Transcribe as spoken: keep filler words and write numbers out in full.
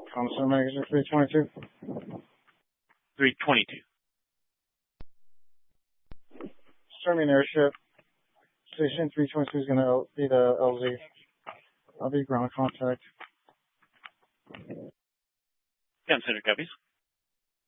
Console Magazine three twenty-two. three twenty-two. Starting airship. Station three twenty-two is going to be the L Z. I'll be ground contact. Consider copies.